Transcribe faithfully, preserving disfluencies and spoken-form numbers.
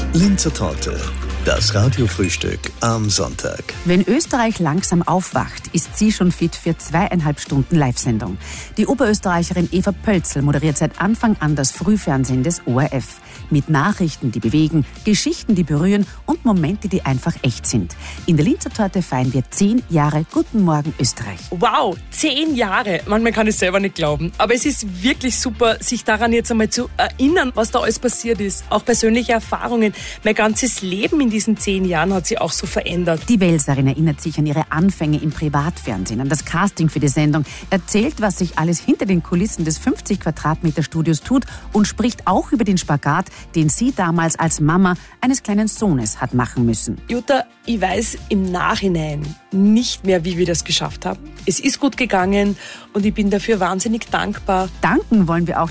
Linzer Torte, das Radiofrühstück am Sonntag. Wenn Österreich langsam aufwacht, ist sie schon fit für zweieinhalb Stunden Live-Sendung. Die Oberösterreicherin Eva Pölzl moderiert seit Anfang an das Frühfernsehen des O R F. Mit Nachrichten, die bewegen, Geschichten, die berühren und Momente, die einfach echt sind. In der Linzer Torte feiern wir zehn Jahre Guten Morgen Österreich. Wow, zehn Jahre. Manchmal kann ich es selber nicht glauben. Aber es ist wirklich super, sich daran jetzt einmal zu erinnern, was da alles passiert ist. Auch persönliche Erfahrungen. Mein ganzes Leben in diesen zehn Jahren hat sich auch so verändert. Die Welserin erinnert sich an ihre Anfänge im Privatfernsehen, an das Casting für die Sendung, erzählt, was sich alles hinter den Kulissen des fünfzig Quadratmeter Studios tut und spricht auch über den Spagat, den sie damals als Mama eines kleinen Sohnes hat machen müssen. Jutta, ich weiß im Nachhinein nicht mehr, wie wir das geschafft haben. Es ist gut gegangen und ich bin dafür wahnsinnig dankbar. Danken wollen wir auch